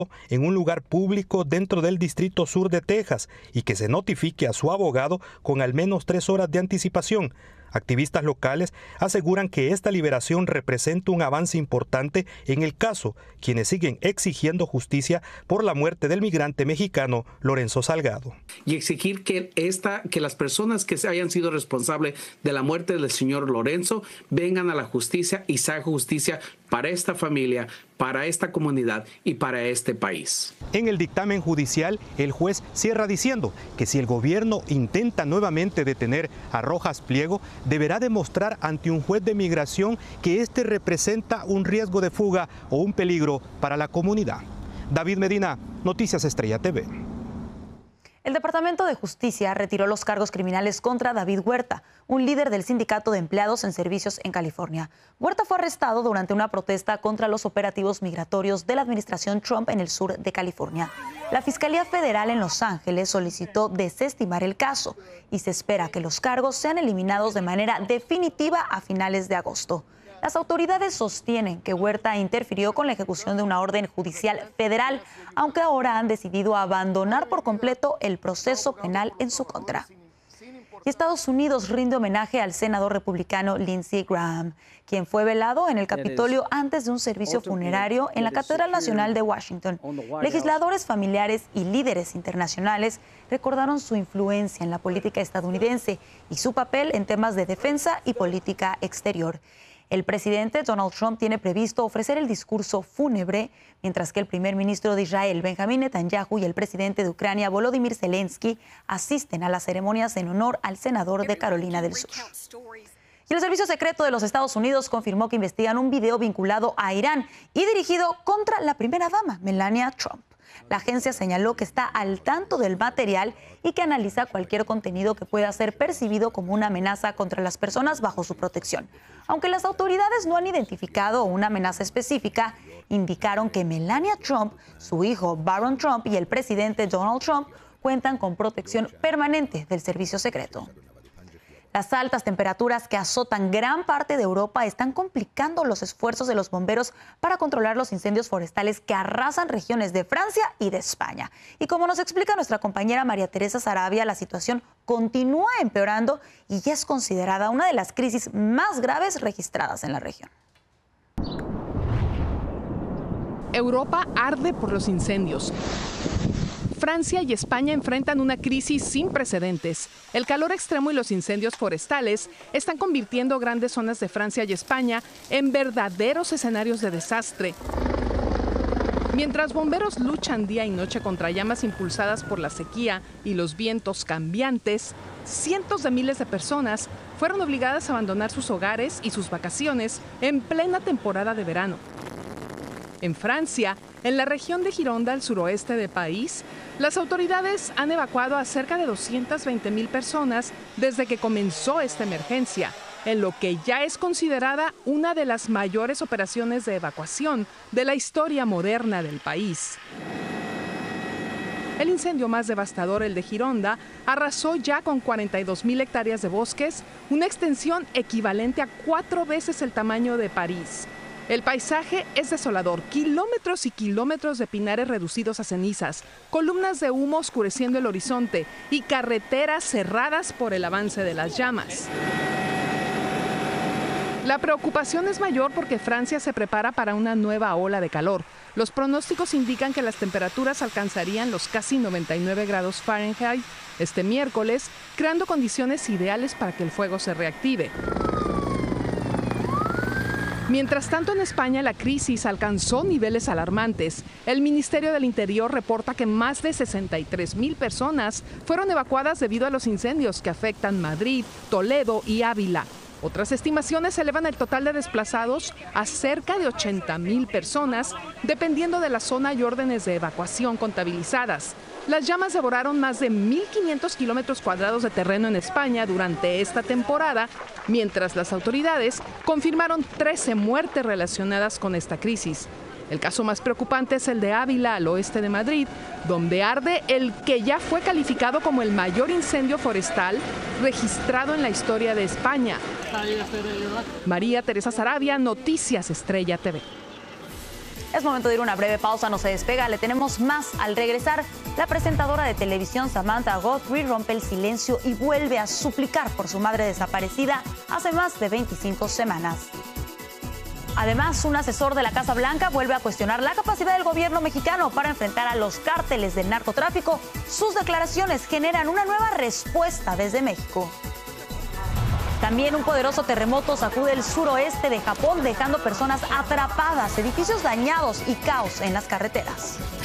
en un lugar público dentro del Distrito Sur de Texas y que se notifique a su abogado con al menos 3 horas de anticipación. Activistas locales aseguran que esta liberación representa un avance importante en el caso, quienes siguen exigiendo justicia por la muerte del migrante mexicano Lorenzo Salgado. Y exigir que las personas que hayan sido responsables de la muerte del señor Lorenzo vengan a la justicia y se haga justicia para esta familia, para esta comunidad y para este país. En el dictamen judicial, el juez cierra diciendo que si el gobierno intenta nuevamente detener a Rojas Pliego, deberá demostrar ante un juez de migración que éste representa un riesgo de fuga o un peligro para la comunidad. David Medina, Noticias Estrella TV. El Departamento de Justicia retiró los cargos criminales contra David Huerta, un líder del Sindicato de Empleados en Servicios en California. Huerta fue arrestado durante una protesta contra los operativos migratorios de la administración Trump en el sur de California. La Fiscalía Federal en Los Ángeles solicitó desestimar el caso y se espera que los cargos sean eliminados de manera definitiva a finales de agosto. Las autoridades sostienen que Huerta interfirió con la ejecución de una orden judicial federal, aunque ahora han decidido abandonar por completo el proceso penal en su contra. Y Estados Unidos rinde homenaje al senador republicano Lindsey Graham, quien fue velado en el Capitolio antes de un servicio funerario en la Catedral Nacional de Washington. Legisladores, familiares y líderes internacionales recordaron su influencia en la política estadounidense y su papel en temas de defensa y política exterior. El presidente Donald Trump tiene previsto ofrecer el discurso fúnebre, mientras que el primer ministro de Israel, Benjamín Netanyahu, y el presidente de Ucrania, Volodymyr Zelensky, asisten a las ceremonias en honor al senador de Carolina del Sur. Y el Servicio Secreto de los Estados Unidos confirmó que investigan un video vinculado a Irán y dirigido contra la primera dama, Melania Trump. La agencia señaló que está al tanto del material y que analiza cualquier contenido que pueda ser percibido como una amenaza contra las personas bajo su protección. Aunque las autoridades no han identificado una amenaza específica, indicaron que Melania Trump, su hijo Barron Trump y el presidente Donald Trump cuentan con protección permanente del servicio secreto. Las altas temperaturas que azotan gran parte de Europa están complicando los esfuerzos de los bomberos para controlar los incendios forestales que arrasan regiones de Francia y de España. Y como nos explica nuestra compañera María Teresa Sarabia, la situación continúa empeorando y ya es considerada una de las crisis más graves registradas en la región. Europa arde por los incendios. Francia y España enfrentan una crisis sin precedentes. El calor extremo y los incendios forestales están convirtiendo grandes zonas de Francia y España en verdaderos escenarios de desastre. Mientras bomberos luchan día y noche contra llamas impulsadas por la sequía y los vientos cambiantes, cientos de miles de personas fueron obligadas a abandonar sus hogares y sus vacaciones en plena temporada de verano. En Francia, en la región de Gironda, al suroeste del país, las autoridades han evacuado a cerca de 220,000 personas desde que comenzó esta emergencia, en lo que ya es considerada una de las mayores operaciones de evacuación de la historia moderna del país. El incendio más devastador, el de Gironda, arrasó ya con 42,000 hectáreas de bosques, una extensión equivalente a 4 veces el tamaño de París. El paisaje es desolador, kilómetros y kilómetros de pinares reducidos a cenizas, columnas de humo oscureciendo el horizonte y carreteras cerradas por el avance de las llamas. La preocupación es mayor porque Francia se prepara para una nueva ola de calor. Los pronósticos indican que las temperaturas alcanzarían los casi 99 grados Fahrenheit este miércoles, creando condiciones ideales para que el fuego se reactive. Mientras tanto, en España la crisis alcanzó niveles alarmantes. El Ministerio del Interior reporta que más de 63,000 personas fueron evacuadas debido a los incendios que afectan Madrid, Toledo y Ávila. Otras estimaciones elevan el total de desplazados a cerca de 80,000 personas, dependiendo de la zona y órdenes de evacuación contabilizadas. Las llamas devoraron más de 1.500 kilómetros cuadrados de terreno en España durante esta temporada, mientras las autoridades confirmaron 13 muertes relacionadas con esta crisis. El caso más preocupante es el de Ávila, al oeste de Madrid, donde arde el que ya fue calificado como el mayor incendio forestal registrado en la historia de España. María Teresa Sarabia, Noticias Estrella TV. Es momento de ir a una breve pausa, no se despega, le tenemos más al regresar. La presentadora de televisión Samantha Guthrie rompe el silencio y vuelve a suplicar por su madre desaparecida hace más de 25 semanas. Además, un asesor de la Casa Blanca vuelve a cuestionar la capacidad del gobierno mexicano para enfrentar a los cárteles del narcotráfico. Sus declaraciones generan una nueva respuesta desde México. También un poderoso terremoto sacude el suroeste de Japón, dejando personas atrapadas, edificios dañados y caos en las carreteras.